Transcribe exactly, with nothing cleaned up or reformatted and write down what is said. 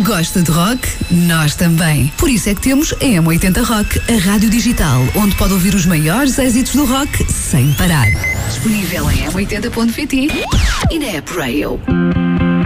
Gosta de rock? Nós também. Por isso é que temos a M oitenta Rock, a rádio digital, onde pode ouvir os maiores êxitos do rock sem parar. Disponível em m oitenta ponto pt e na App Rail.